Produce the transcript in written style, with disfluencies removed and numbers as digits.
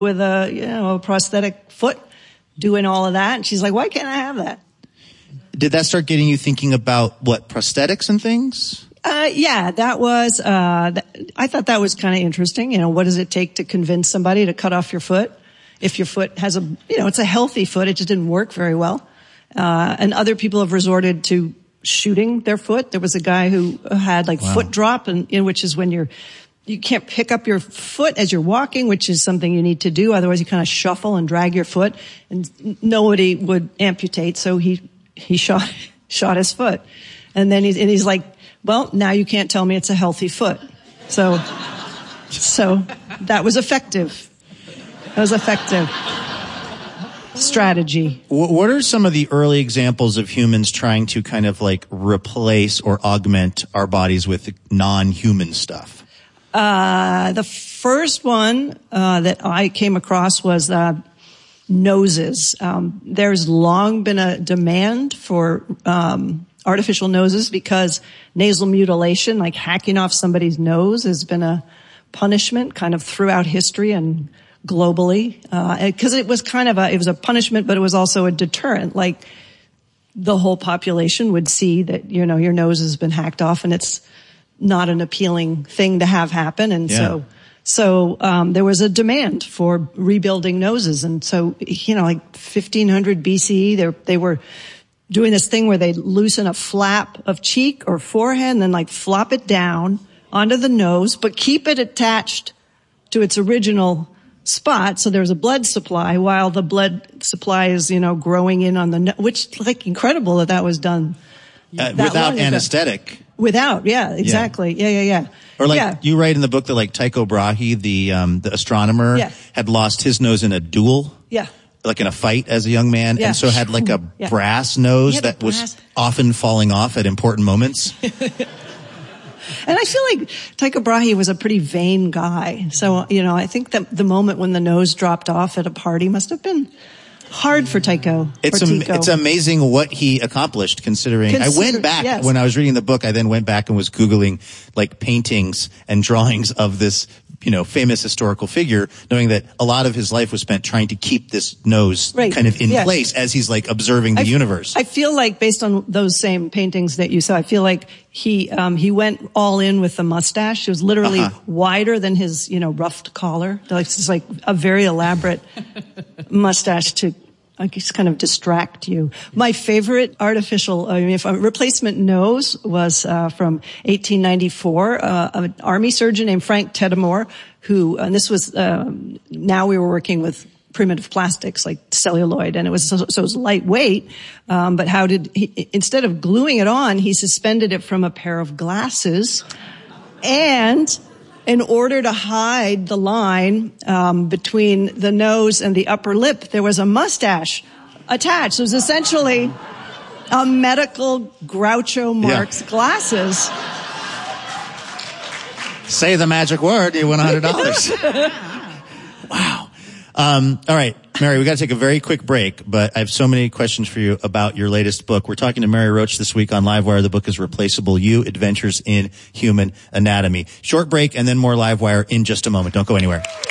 with a prosthetic foot doing all of that. And she's like, why can't I have that? Did that start getting you thinking about prosthetics and things? Yeah, that was, I thought that was kind of interesting. What does it take to convince somebody to cut off your foot? If your foot has it's a healthy foot, it just didn't work very well. And other people have resorted to shooting their foot. There was a guy who had foot drop, which is when you can't pick up your foot as you're walking, which is something you need to do. Otherwise you kind of shuffle and drag your foot, and nobody would amputate. So he shot his foot. And then he's like, well, now you can't tell me it's a healthy foot. So that was effective. Strategy. What are some of the early examples of humans trying to kind of replace or augment our bodies with non-human stuff? The first one that I came across was noses. There's long been a demand for artificial noses because nasal mutilation, like hacking off somebody's nose, has been a punishment kind of throughout history and globally, because it was it was a punishment, but it was also a deterrent. Like the whole population would see that, your nose has been hacked off and it's not an appealing thing to have happen. And so there was a demand for rebuilding noses. And so, 1500 BCE, they were doing this thing where they loosen a flap of cheek or forehead and then flop it down onto the nose, but keep it attached to its original spot. So there's a blood supply while the blood supply is, growing in on the nose, which incredible that was done. Without anesthetic. Without, yeah, exactly. Yeah. Or you write in the book that Tycho Brahe, the astronomer, had lost his nose in a duel. Yeah. In a fight as a young man, and so had a brass nose that was often falling off at important moments. And I feel like Tycho Brahe was a pretty vain guy. So, I think that the moment when the nose dropped off at a party must have been hard for Tycho. It's amazing what he accomplished considering I went back when I was reading the book. I then went back and was Googling paintings and drawings of this, famous historical figure, knowing that a lot of his life was spent trying to keep this nose kind of in place as he's observing the universe. I feel like based on those same paintings that you saw, I feel like he went all in with the mustache. It was literally wider than his, ruffed collar. It's a very elaborate mustache to just kind of distract you. My favorite artificial, replacement nose was from 1894. An army surgeon named Frank Teddemore, who, and this was, now we were working with primitive plastics like celluloid, and it was so it was lightweight. But how did he? Instead of gluing it on, he suspended it from a pair of glasses, and in order to hide the line between the nose and the upper lip, there was a mustache attached. So it was essentially a medical Groucho Marx glasses. Say the magic word, you win $100. Wow. All right, Mary, we got to take a very quick break, but I have so many questions for you about your latest book. We're talking to Mary Roach this week on Livewire. The book is Replaceable You, Adventures in Human Anatomy. Short break and then more Livewire in just a moment. Don't go anywhere.